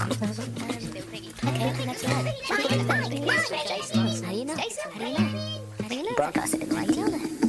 Okay, next word. How do you know? How do you know? How do you know? Broadcast it in writing.